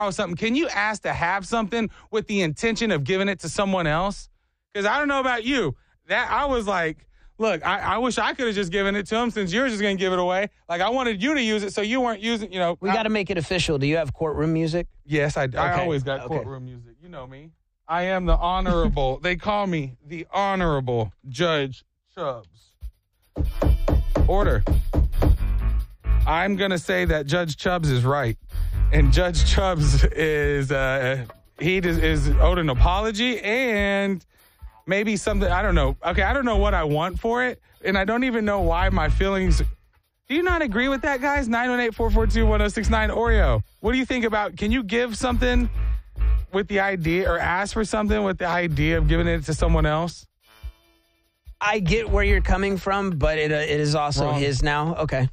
something, can you ask to have something with the intention of giving it to someone else? Because I don't know about you. That I was like, look, I wish I could have just given it to him since you're just going to give it away. Like, I wanted you to use it so you weren't using, We got to make it official. Do you have courtroom music? Yes, I always got courtroom music. You know me. I am the honorable. They call me the Honorable Judge Chubbs. Order. I'm going to say that Judge Chubbs is right. And Judge Chubbs is owed an apology and maybe something, I don't know. Okay, I don't know what I want for it, and I don't even know why my feelings. Do you not agree with that, guys? 918-442-1069, Oreo. What do you think about, can you give something with the idea, or ask for something with the idea of giving it to someone else? I get where you're coming from, but it is also Wrong. His now. Okay.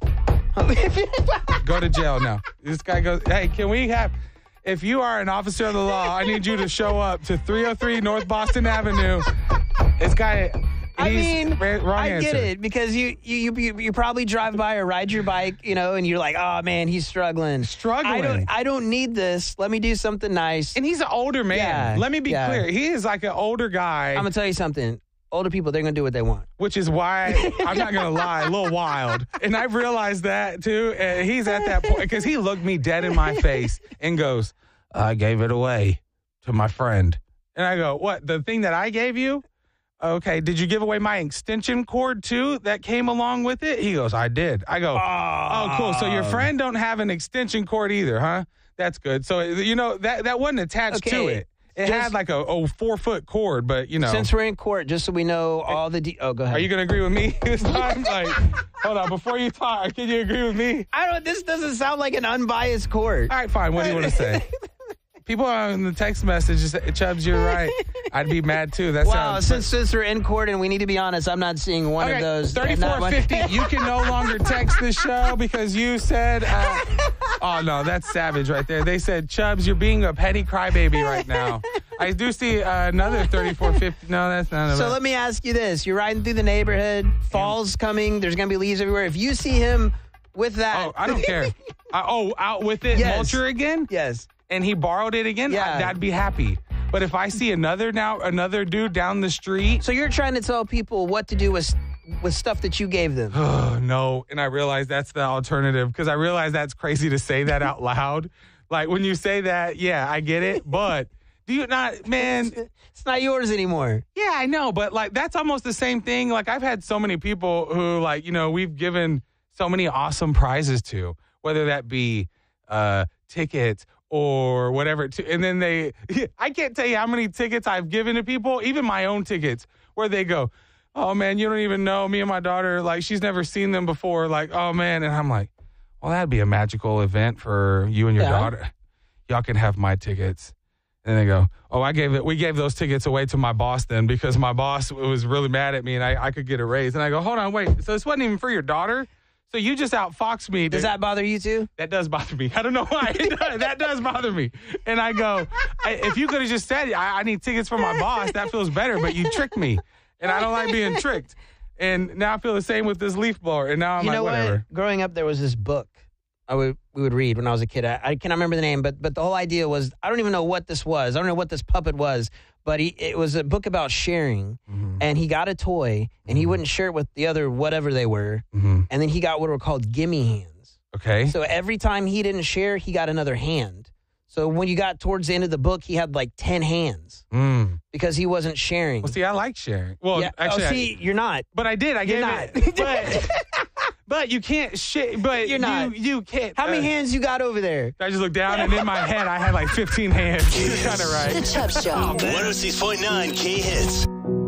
Go to jail now. This guy goes, hey, can we have, if you are an officer of the law, I need you to show up to 303 North Boston Avenue. This guy, I mean, wrong I answer. get it, because you probably drive by or ride your bike, and you're like, oh man, he's struggling. I don't need this. Let me do something nice. And he's an older man. Yeah, Let me be clear. He is like an older guy. I'm gonna tell you something. Older people, they're going to do what they want. Which is why, I'm not going to lie, a little wild. And I've realized that, too. And he's at that point, because he looked me dead in my face and goes, I gave it away to my friend. And I go, what, the thing that I gave you? Okay, did you give away my extension cord, too, that came along with it? He goes, I did. I go, oh cool. So your friend don't have an extension cord either, huh? That's good. So, that wasn't attached to it. It had like a 4-foot cord, but Since we're in court, just so we know all the go ahead. Are you going to agree with me this time? Like, hold on, before you talk, can you agree with me? This doesn't sound like an unbiased court. All right, fine. What do you want to say? People on the text message just say, Chubbs, you're right. I'd be mad too. Since we're in court and we need to be honest, I'm not seeing one of those. 3450. You can no longer text the show because you said, oh no, that's savage right there. They said, Chubbs, you're being a petty crybaby right now. I do see another 3450. No, that's not. So let me ask you this: you're riding through the neighborhood, fall's coming. There's gonna be leaves everywhere. If you see him with that, I don't care. Out with it, Yes. mulcher again. Yes. And he borrowed it again, Yeah. I'd be happy. But if I see another dude down the street. So you're trying to tell people what to do with stuff that you gave them. Oh, no. And I realize that's the alternative, because I realize that's crazy to say that out loud. Like, when you say that, yeah, I get it. But do you not, man? It's not yours anymore. Yeah, I know. But, like, that's almost the same thing. Like, I've had so many people who, like, we've given so many awesome prizes to, whether that be tickets or whatever. And then I can't tell you how many tickets I've given to people, even my own tickets, where they go, oh, man, you don't even know. Me and my daughter, like, she's never seen them before. Like, oh, man. And I'm like, well, that'd be a magical event for you and your daughter. Y'all can have my tickets. And they go, oh, we gave those tickets away to my boss then, because my boss was really mad at me and I could get a raise. And I go, hold on, wait. So this wasn't even for your daughter? So you just outfoxed me. Does that bother you too? That does bother me. I don't know why. That does bother me. And I go, if you could have just said, I need tickets for my boss, that feels better. But you tricked me. And I don't like being tricked. And now I feel the same with this leaf blower. And now I'm like, whatever. What? Growing up, there was this book we would read when I was a kid. I cannot remember the name, but the whole idea was, I don't even know what this was. I don't know what this puppet was. But it was a book about sharing, and he got a toy, and he wouldn't share it with the other whatever they were, and then he got what were called gimme hands. Okay. So every time he didn't share, he got another hand. So when you got towards the end of the book, he had like 10 hands because he wasn't sharing. Well, see, I like sharing. Well, yeah. actually, you're not. But I did. I gave it. But you can't share. But you're not. You can't. How many hands you got over there? I just looked down, and in my head, I had like 15 hands. You're kind of right. The Chubb Show. 106.9 K Hits.